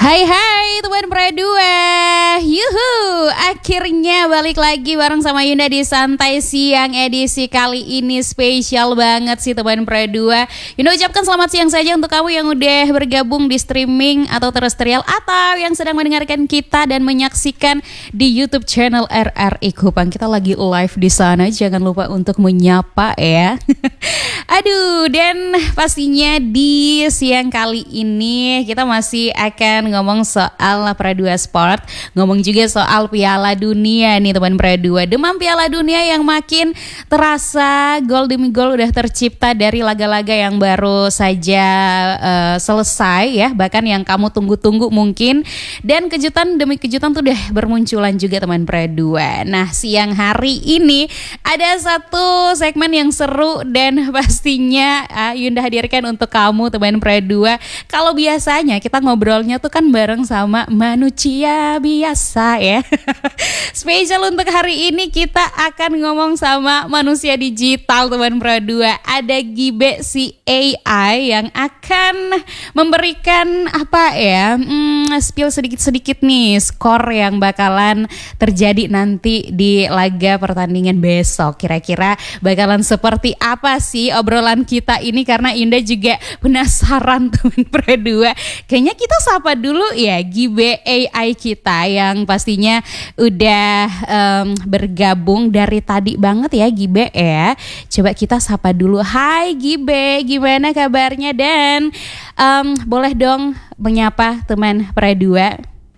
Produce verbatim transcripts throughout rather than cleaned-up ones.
Hai hai teman Pradua, yuhu, akhirnya balik lagi bareng sama Yunda di Santai Siang edisi kali ini spesial banget sih teman Pradua. Yunda ucapkan selamat siang saja untuk kamu yang udah bergabung di streaming atau terestrial atau yang sedang mendengarkan kita dan menyaksikan di YouTube channel R R I Kupang. Kita lagi live di sana, jangan lupa untuk menyapa ya. Aduh, dan pastinya di siang kali ini kita masih akan ngomong soal Pradua Sport, ngomong juga soal Piala Dunia nih teman Pradua. Demam Piala Dunia yang makin terasa, gol demi gol udah tercipta dari laga-laga yang baru saja uh, selesai ya, bahkan yang kamu tunggu-tunggu mungkin. Dan kejutan demi kejutan tuh udah bermunculan juga teman Pradua. Nah, siang hari ini ada satu segmen yang seru dan pastinya uh, Yunda hadirkan untuk kamu teman Pradua. Kalau biasanya kita ngobrolnya tuh kan bareng sama manusia biasa ya. Spesial untuk hari ini kita akan ngomong sama manusia digital teman Pradua. Ada Gibe si A I yang akan memberikan apa ya, hmm, spill sedikit-sedikit nih skor yang bakalan terjadi nanti di laga pertandingan besok. Kira-kira bakalan seperti apa sih obrolan kita ini, karena Yunda juga penasaran teman Pradua. Kayaknya kita sapa dulu ya Gibe A I kita yang pastinya udah um, bergabung dari tadi banget ya Gibe ya. Coba kita sapa dulu. Hai Gibe, gimana kabarnya? Dan um, boleh dong menyapa teman Pradua.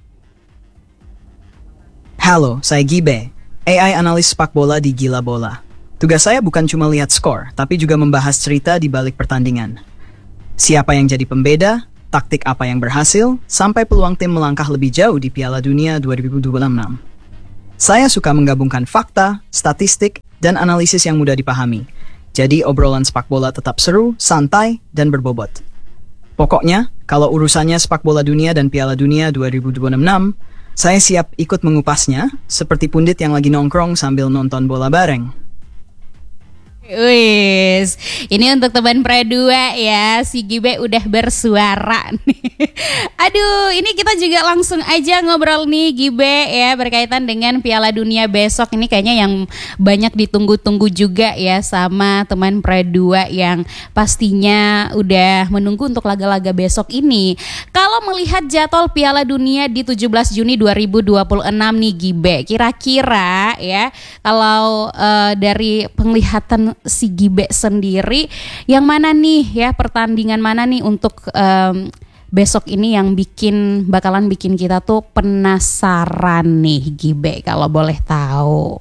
Halo, saya Gibe, A I analis sepak bola di Gila Bola. Tugas saya bukan cuma lihat skor, tapi juga membahas cerita di balik pertandingan. Siapa yang jadi pembeda, taktik apa yang berhasil, sampai peluang tim melangkah lebih jauh di Piala Dunia dua ribu dua puluh enam. Saya suka menggabungkan fakta, statistik, dan analisis yang mudah dipahami. Jadi obrolan sepak bola tetap seru, santai, dan berbobot. Pokoknya, kalau urusannya sepak bola dunia dan Piala Dunia dua ribu dua puluh enam, saya siap ikut mengupasnya, seperti pundit yang lagi nongkrong sambil nonton bola bareng. Wis, ini untuk teman Pradua ya, si Gibe udah bersuara nih. Aduh, ini kita juga langsung aja ngobrol nih Gibe ya, berkaitan dengan Piala Dunia besok. Ini kayaknya yang banyak ditunggu-tunggu juga ya sama teman Pradua yang pastinya udah menunggu untuk laga-laga besok ini. Kalau melihat jadwal Piala Dunia di tujuh belas Juni dua ribu dua puluh enam nih Gibe, kira-kira ya kalau uh, dari penglihatan si Gibe sendiri, yang mana nih ya, pertandingan mana nih untuk um, besok ini yang bikin bakalan bikin kita tuh penasaran nih Gibe, kalau boleh tahu.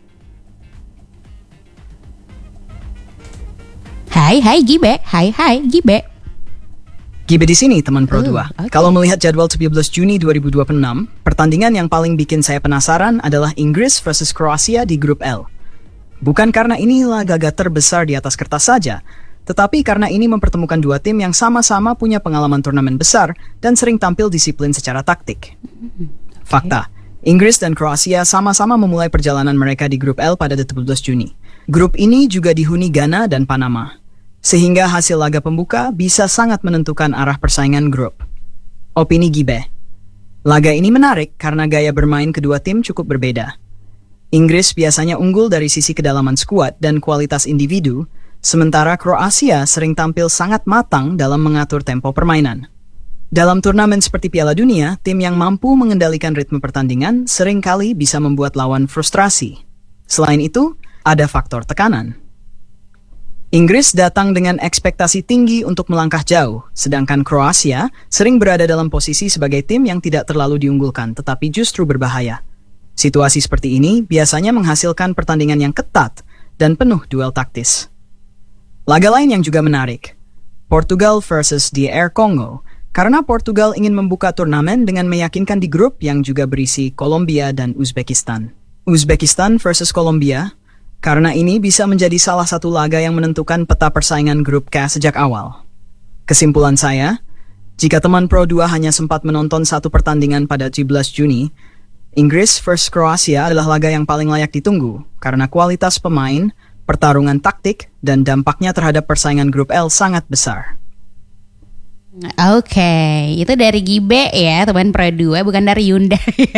Hai hai Gibe, hai hai Gibe. Gibe di sini teman Pro dua. Uh, okay. Kalau melihat jadwal tujuh belas Juni dua ribu dua puluh enam, pertandingan yang paling bikin saya penasaran adalah Inggris versus Kroasia di grup L. Bukan karena ini laga terbesar di atas kertas saja, tetapi karena ini mempertemukan dua tim yang sama-sama punya pengalaman turnamen besar dan sering tampil disiplin secara taktik. Fakta, Inggris dan Kroasia sama-sama memulai perjalanan mereka di grup L pada tujuh belas Juni. Grup ini juga dihuni Ghana dan Panama, sehingga hasil laga pembuka bisa sangat menentukan arah persaingan grup. Opini Gibe, laga ini menarik karena gaya bermain kedua tim cukup berbeda. Inggris biasanya unggul dari sisi kedalaman skuad dan kualitas individu, sementara Kroasia sering tampil sangat matang dalam mengatur tempo permainan. Dalam turnamen seperti Piala Dunia, tim yang mampu mengendalikan ritme pertandingan seringkali bisa membuat lawan frustrasi. Selain itu, ada faktor tekanan. Inggris datang dengan ekspektasi tinggi untuk melangkah jauh, sedangkan Kroasia sering berada dalam posisi sebagai tim yang tidak terlalu diunggulkan tetapi justru berbahaya. Situasi seperti ini biasanya menghasilkan pertandingan yang ketat dan penuh duel taktis. Laga lain yang juga menarik, Portugal versus D R Congo, karena Portugal ingin membuka turnamen dengan meyakinkan di grup yang juga berisi Kolombia dan Uzbekistan. Uzbekistan versus Kolombia, karena ini bisa menjadi salah satu laga yang menentukan peta persaingan grup K sejak awal. Kesimpulan saya, jika teman Pro dua hanya sempat menonton satu pertandingan pada tujuh belas Juni, Inggris versus Kroasia adalah laga yang paling layak ditunggu karena kualitas pemain, pertarungan taktik, dan dampaknya terhadap persaingan grup L sangat besar. Oke, itu dari Gibe ya teman Pro dua, bukan dari Yunda ya.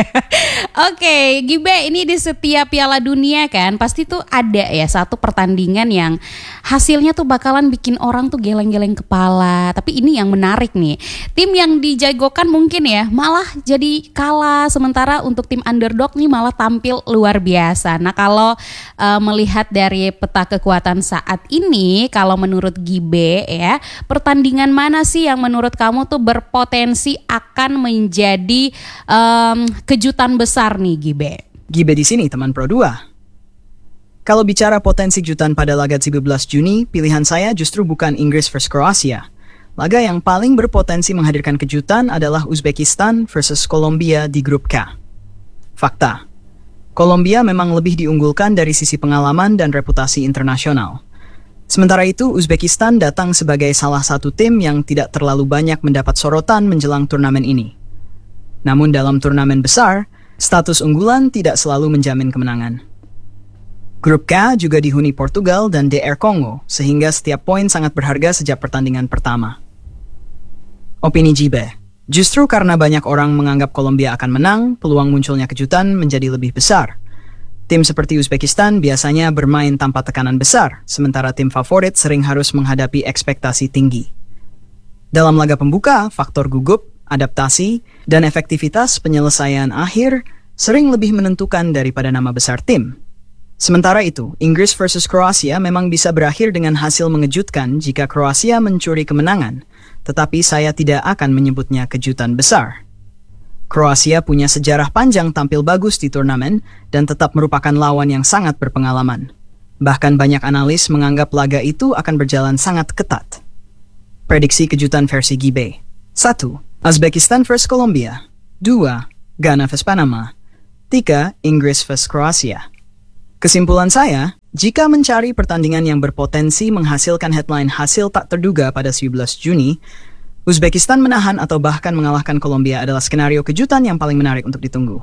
Oke, Gibe, ini di setiap Piala Dunia kan pasti tuh ada ya satu pertandingan yang hasilnya tuh bakalan bikin orang tuh geleng-geleng kepala. Tapi ini yang menarik nih, tim yang dijagokan mungkin ya malah jadi kalah, sementara untuk tim underdog nih malah tampil luar biasa. Nah kalau uh, melihat dari peta kekuatan saat ini, kalau menurut Gibe ya, pertandingan mana sih yang menurut kamu tuh berpotensi akan menjadi um, kejutan besar nih, Gibe? Gibe di sini teman Pro dua. Kalau bicara potensi kejutan pada laga tujuh belas Juni, pilihan saya justru bukan Inggris versus Kroasia. Laga yang paling berpotensi menghadirkan kejutan adalah Uzbekistan versus Kolombia di grup K. Fakta, Kolombia memang lebih diunggulkan dari sisi pengalaman dan reputasi internasional. Sementara itu, Uzbekistan datang sebagai salah satu tim yang tidak terlalu banyak mendapat sorotan menjelang turnamen ini. Namun dalam turnamen besar, status unggulan tidak selalu menjamin kemenangan. Grup K juga dihuni Portugal dan D R Kongo, sehingga setiap poin sangat berharga sejak pertandingan pertama. Opini Gibe, justru karena banyak orang menganggap Kolombia akan menang, peluang munculnya kejutan menjadi lebih besar. Tim seperti Uzbekistan biasanya bermain tanpa tekanan besar, sementara tim favorit sering harus menghadapi ekspektasi tinggi. Dalam laga pembuka, faktor gugup, adaptasi, dan efektivitas penyelesaian akhir sering lebih menentukan daripada nama besar tim. Sementara itu, Inggris versus Kroasia memang bisa berakhir dengan hasil mengejutkan jika Kroasia mencuri kemenangan, tetapi saya tidak akan menyebutnya kejutan besar. Kroasia punya sejarah panjang tampil bagus di turnamen dan tetap merupakan lawan yang sangat berpengalaman. Bahkan banyak analis menganggap laga itu akan berjalan sangat ketat. Prediksi kejutan versi Gibe. satu. Uzbekistan versus Kolombia. dua. Ghana versus Panama. tiga. Inggris versus Kroasia. Kesimpulan saya, jika mencari pertandingan yang berpotensi menghasilkan headline hasil tak terduga pada tujuh belas Juni, Uzbekistan menahan atau bahkan mengalahkan Kolombia adalah skenario kejutan yang paling menarik untuk ditunggu.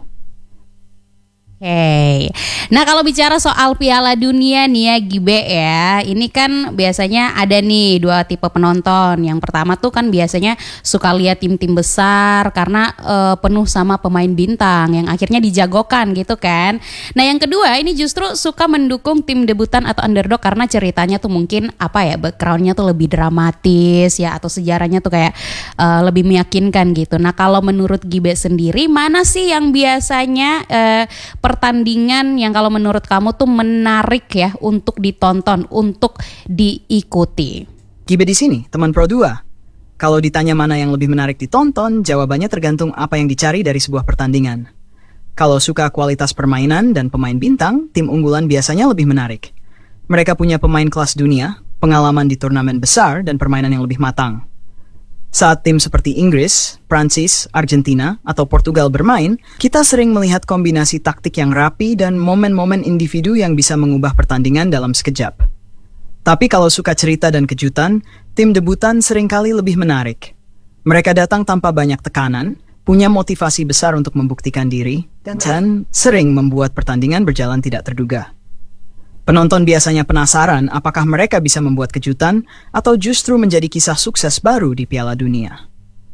Oke, nah kalau bicara soal Piala Dunia nih ya Gibe ya, ini kan biasanya ada nih dua tipe penonton. Yang pertama tuh kan biasanya suka lihat tim-tim besar karena uh, penuh sama pemain bintang yang akhirnya dijagokan gitu kan. Nah yang kedua ini justru suka mendukung tim debutan atau underdog karena ceritanya tuh mungkin apa ya, backgroundnya tuh lebih dramatis ya, atau sejarahnya tuh kayak uh, lebih meyakinkan gitu. Nah kalau menurut Gibe sendiri, mana sih yang biasanya uh, pertandingan yang kalau menurut kamu tuh menarik ya untuk ditonton, untuk diikuti? Gibe di sini, teman Pro dua. Kalau ditanya mana yang lebih menarik ditonton, jawabannya tergantung apa yang dicari dari sebuah pertandingan. Kalau suka kualitas permainan dan pemain bintang, tim unggulan biasanya lebih menarik. Mereka punya pemain kelas dunia, pengalaman di turnamen besar, dan permainan yang lebih matang. Saat tim seperti Inggris, Prancis, Argentina, atau Portugal bermain, kita sering melihat kombinasi taktik yang rapi dan momen-momen individu yang bisa mengubah pertandingan dalam sekejap. Tapi kalau suka cerita dan kejutan, tim debutan seringkali lebih menarik. Mereka datang tanpa banyak tekanan, punya motivasi besar untuk membuktikan diri, dan sering membuat pertandingan berjalan tidak terduga. Penonton biasanya penasaran apakah mereka bisa membuat kejutan atau justru menjadi kisah sukses baru di Piala Dunia.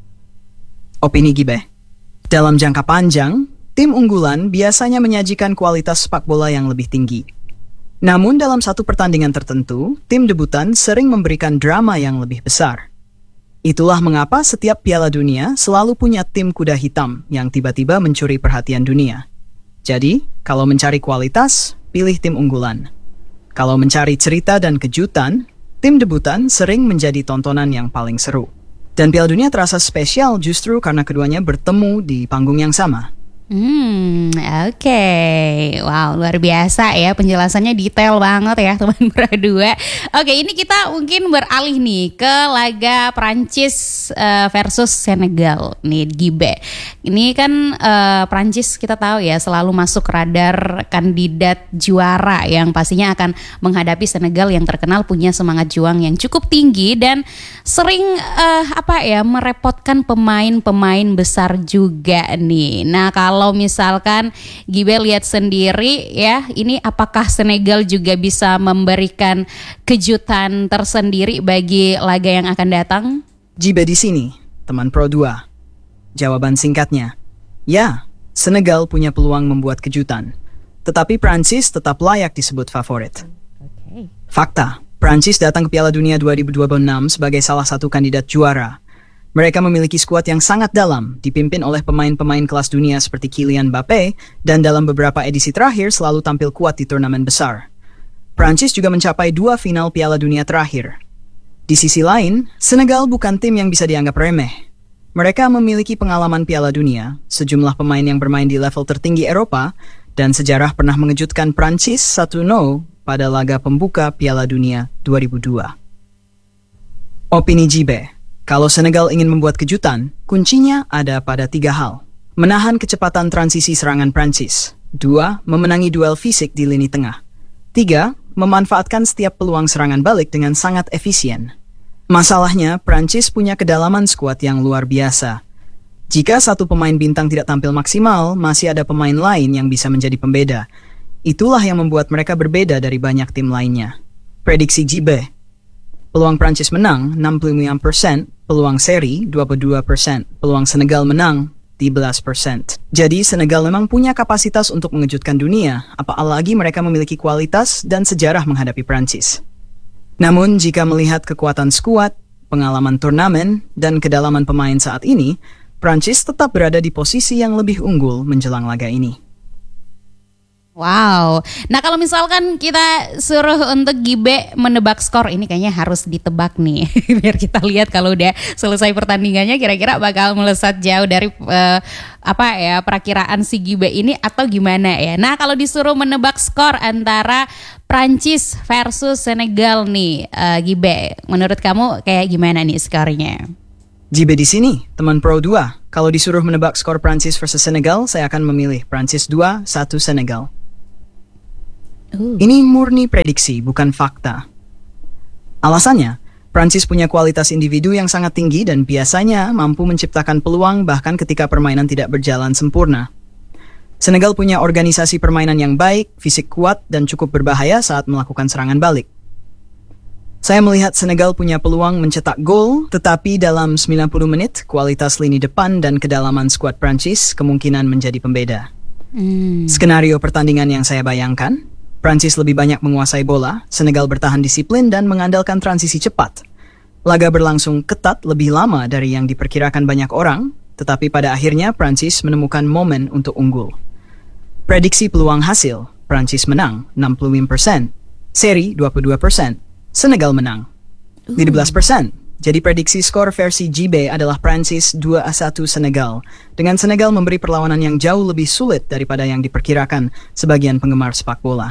Opini Gibe. Dalam jangka panjang, tim unggulan biasanya menyajikan kualitas sepak bola yang lebih tinggi. Namun dalam satu pertandingan tertentu, tim debutan sering memberikan drama yang lebih besar. Itulah mengapa setiap Piala Dunia selalu punya tim kuda hitam yang tiba-tiba mencuri perhatian dunia. Jadi, kalau mencari kualitas, pilih tim unggulan. Kalau mencari cerita dan kejutan, tim debutan sering menjadi tontonan yang paling seru. Dan Piala Dunia terasa spesial justru karena keduanya bertemu di panggung yang sama. Hmm, oke, okay. Wow, luar biasa ya, penjelasannya detail banget ya teman berdua. Oke, ini kita mungkin beralih nih ke laga Prancis uh, versus Senegal nih Gibe. Ini kan uh, Prancis kita tahu ya selalu masuk radar kandidat juara yang pastinya akan menghadapi Senegal yang terkenal punya semangat juang yang cukup tinggi dan sering uh, apa ya merepotkan pemain-pemain besar juga nih. Nah kalau Kalau misalkan Gibe lihat sendiri ya, ini apakah Senegal juga bisa memberikan kejutan tersendiri bagi laga yang akan datang? Jibe di sini, teman Pro dua. Jawaban singkatnya, ya, Senegal punya peluang membuat kejutan. Tetapi Prancis tetap layak disebut favorit. Oke. Fakta, Prancis datang ke Piala Dunia dua ribu dua puluh enam sebagai salah satu kandidat juara. Mereka memiliki skuad yang sangat dalam, dipimpin oleh pemain-pemain kelas dunia seperti Kylian Mbappe, dan dalam beberapa edisi terakhir selalu tampil kuat di turnamen besar. Prancis juga mencapai dua final Piala Dunia terakhir. Di sisi lain, Senegal bukan tim yang bisa dianggap remeh. Mereka memiliki pengalaman Piala Dunia, sejumlah pemain yang bermain di level tertinggi Eropa, dan sejarah pernah mengejutkan Prancis satu nol pada laga pembuka Piala Dunia dua ribu dua. Opini Jibe. Kalau Senegal ingin membuat kejutan, kuncinya ada pada tiga hal. Menahan kecepatan transisi serangan Prancis. Dua, memenangi duel fisik di lini tengah. Tiga, memanfaatkan setiap peluang serangan balik dengan sangat efisien. Masalahnya, Prancis punya kedalaman skuad yang luar biasa. Jika satu pemain bintang tidak tampil maksimal, masih ada pemain lain yang bisa menjadi pembeda. Itulah yang membuat mereka berbeda dari banyak tim lainnya. Prediksi Jibe. Peluang Prancis menang enam puluh lima persen, peluang seri dua puluh dua persen, peluang Senegal menang tiga belas persen. Jadi Senegal memang punya kapasitas untuk mengejutkan dunia, apalagi mereka memiliki kualitas dan sejarah menghadapi Prancis. Namun jika melihat kekuatan skuad, pengalaman turnamen, dan kedalaman pemain saat ini, Prancis tetap berada di posisi yang lebih unggul menjelang laga ini. Wow, nah kalau misalkan kita suruh untuk Gibe menebak skor, ini kayaknya harus ditebak nih, biar kita lihat kalau udah selesai pertandingannya kira-kira bakal melesat jauh dari uh, apa ya perakiraan si Gibe ini atau gimana ya. Nah kalau disuruh menebak skor antara Prancis versus Senegal nih, uh, Gibe, menurut kamu kayak gimana nih skornya? Jibe di sini, teman Pro dua. Kalau disuruh menebak skor Prancis versus Senegal, saya akan memilih Prancis dua satu Senegal. Uh. Ini murni prediksi, bukan fakta. Alasannya, Prancis punya kualitas individu yang sangat tinggi dan biasanya mampu menciptakan peluang bahkan ketika permainan tidak berjalan sempurna. Senegal punya organisasi permainan yang baik, fisik kuat, dan cukup berbahaya saat melakukan serangan balik. Saya melihat Senegal punya peluang mencetak gol, tetapi dalam sembilan puluh menit, kualitas lini depan dan kedalaman skuad Prancis kemungkinan menjadi pembeda. Hmm. Skenario pertandingan yang saya bayangkan, Prancis lebih banyak menguasai bola, Senegal bertahan disiplin dan mengandalkan transisi cepat. Laga berlangsung ketat lebih lama dari yang diperkirakan banyak orang, tetapi pada akhirnya Prancis menemukan momen untuk unggul. Prediksi peluang hasil, Prancis menang enam puluh lima persen, seri dua puluh dua persen, Senegal menang tiga belas persen. Jadi prediksi skor versi Jibe adalah Prancis dua satu Senegal, dengan Senegal memberi perlawanan yang jauh lebih sulit daripada yang diperkirakan sebagian penggemar sepak bola.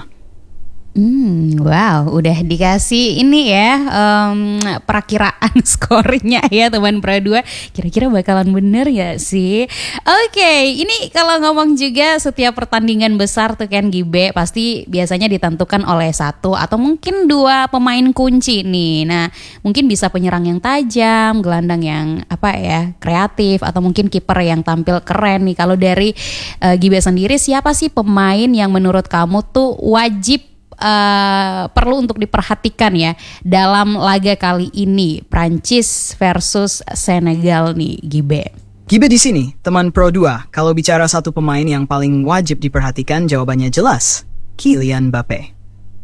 Hmm, wow, udah dikasih ini ya um, perakiraan skornya ya teman Pro dua. Kira-kira bakalan bener ya sih? Oke, okay, ini kalau ngomong juga setiap pertandingan besar tuh kan Gibe pasti biasanya ditentukan oleh satu atau mungkin dua pemain kunci nih. Nah, mungkin bisa penyerang yang tajam, gelandang yang apa ya kreatif, atau mungkin kiper yang tampil keren nih. Kalau dari uh, Gibe sendiri, siapa sih pemain yang menurut kamu tuh wajib Uh, perlu untuk diperhatikan ya dalam laga kali ini Prancis versus Senegal nih, Gibe? Gibe di sini, teman Pro dua. Kalau bicara satu pemain yang paling wajib diperhatikan, jawabannya jelas, Kylian Mbappe.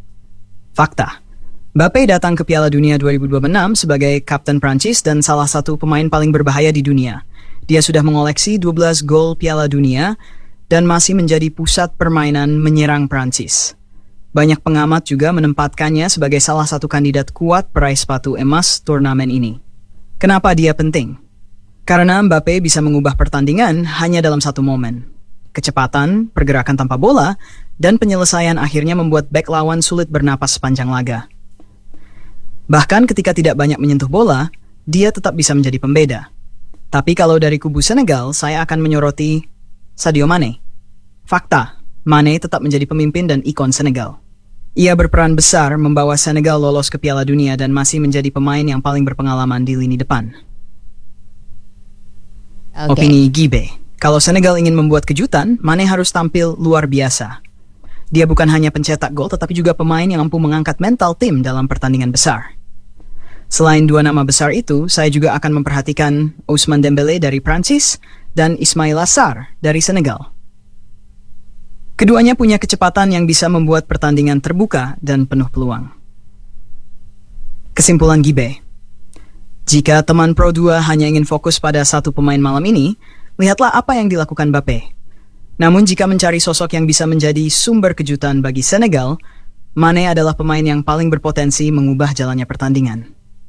Fakta, Mbappe datang ke Piala Dunia dua ribu dua puluh enam sebagai kapten Prancis dan salah satu pemain paling berbahaya di dunia. Dia sudah mengoleksi dua belas gol Piala Dunia dan masih menjadi pusat permainan menyerang Prancis. Banyak pengamat juga menempatkannya sebagai salah satu kandidat kuat peraih sepatu emas turnamen ini. Kenapa dia penting? Karena Mbappe bisa mengubah pertandingan hanya dalam satu momen. Kecepatan, pergerakan tanpa bola, dan penyelesaian akhirnya membuat bek lawan sulit bernapas sepanjang laga. Bahkan ketika tidak banyak menyentuh bola, dia tetap bisa menjadi pembeda. Tapi kalau dari kubu Senegal, saya akan menyoroti Sadio Mane. Fakta, Mane tetap menjadi pemimpin dan ikon Senegal. Ia berperan besar membawa Senegal lolos ke Piala Dunia dan masih menjadi pemain yang paling berpengalaman di lini depan. Okay. Opini Gibe, kalau Senegal ingin membuat kejutan, Mane harus tampil luar biasa. Dia bukan hanya pencetak gol, tetapi juga pemain yang mampu mengangkat mental tim dalam pertandingan besar. Selain dua nama besar itu, saya juga akan memperhatikan Ousmane Dembélé dari Prancis dan Ismaila Sarr dari Senegal. Keduanya punya kecepatan yang bisa membuat pertandingan terbuka dan penuh peluang. Kesimpulan Gibe. Jika teman Pro dua hanya ingin fokus pada satu pemain malam ini, lihatlah apa yang dilakukan Mbappé. Namun jika mencari sosok yang bisa menjadi sumber kejutan bagi Senegal, Mane adalah pemain yang paling berpotensi mengubah jalannya pertandingan.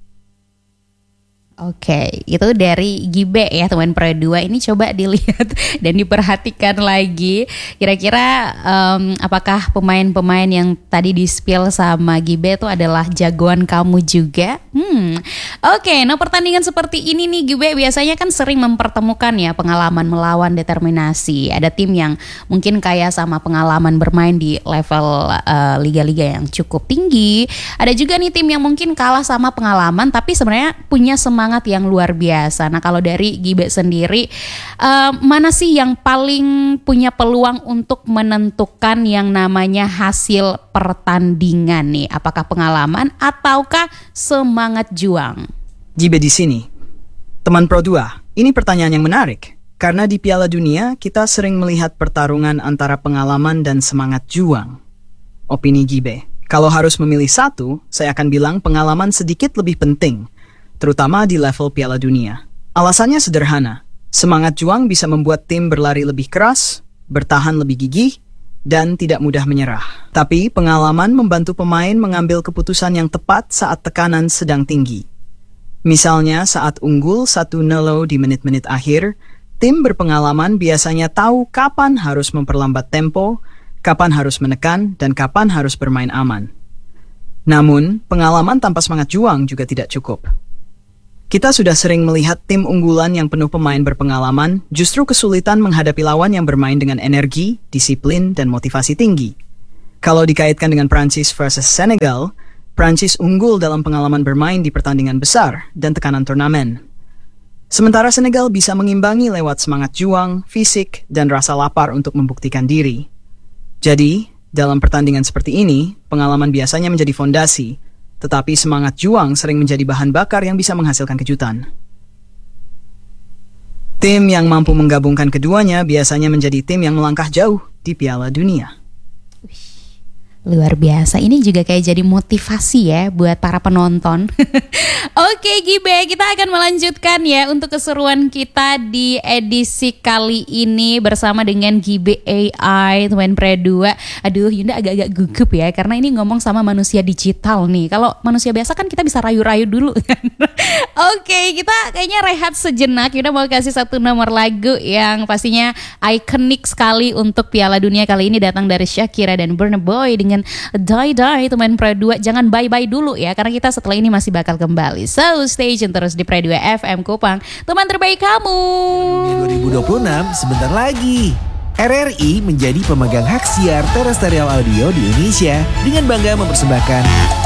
Oke, itu dari Gibe ya teman Pro dua. Ini coba dilihat dan diperhatikan lagi. Kira-kira um, apakah pemain-pemain yang tadi di-spill sama Gibe itu adalah jagoan kamu juga? Hmm. Oke, nah pertandingan seperti ini nih Gibe biasanya kan sering mempertemukan ya pengalaman melawan determinasi. Ada tim yang mungkin kaya sama pengalaman bermain di level uh, liga-liga yang cukup tinggi. Ada juga nih tim yang mungkin kalah sama pengalaman tapi sebenarnya punya semangat semangat yang luar biasa. Nah kalau dari Gibe sendiri, uh, mana sih yang paling punya peluang untuk menentukan yang namanya hasil pertandingan nih? Apakah pengalaman ataukah semangat juang? Gibe di sini. Teman Pro dua, ini pertanyaan yang menarik. Karena di Piala Dunia, kita sering melihat pertarungan antara pengalaman dan semangat juang. Opini Gibe. Kalau harus memilih satu, saya akan bilang pengalaman sedikit lebih penting, terutama di level Piala Dunia. Alasannya sederhana, semangat juang bisa membuat tim berlari lebih keras, bertahan lebih gigih, dan tidak mudah menyerah. Tapi pengalaman membantu pemain mengambil keputusan yang tepat saat tekanan sedang tinggi. Misalnya saat unggul satu nol di menit-menit akhir, tim berpengalaman biasanya tahu kapan harus memperlambat tempo, kapan harus menekan, dan kapan harus bermain aman. Namun, pengalaman tanpa semangat juang juga tidak cukup. Kita sudah sering melihat tim unggulan yang penuh pemain berpengalaman justru kesulitan menghadapi lawan yang bermain dengan energi, disiplin, dan motivasi tinggi. Kalau dikaitkan dengan Prancis versus Senegal, Prancis unggul dalam pengalaman bermain di pertandingan besar dan tekanan turnamen. Sementara Senegal bisa mengimbangi lewat semangat juang, fisik, dan rasa lapar untuk membuktikan diri. Jadi, dalam pertandingan seperti ini, pengalaman biasanya menjadi fondasi, tetapi semangat juang sering menjadi bahan bakar yang bisa menghasilkan kejutan. Tim yang mampu menggabungkan keduanya biasanya menjadi tim yang melangkah jauh di Piala Dunia. Luar biasa, ini juga kayak jadi motivasi ya buat para penonton. Oke Gibe, kita akan melanjutkan ya untuk keseruan kita di edisi kali ini bersama dengan Gibe A I, teman Pro dua. Aduh Yunda agak-agak gugup ya, karena ini ngomong sama manusia digital nih. Kalau manusia biasa kan kita bisa rayu-rayu dulu kan. Oke, kita kayaknya rehat sejenak. Yunda mau kasih satu nomor lagu yang pastinya ikonik sekali untuk Piala Dunia kali ini, datang dari Shakira dan Burna Boy dengan Die Die. Teman Pro dua, jangan bye-bye dulu ya, karena kita setelah ini masih bakal kembali. So stay tune terus di Pro dua F M Kupang, teman terbaik kamu. dua ribu dua puluh enam sebentar lagi. R R I menjadi pemegang hak siar terestrial audio di Indonesia dengan bangga mempersembahkan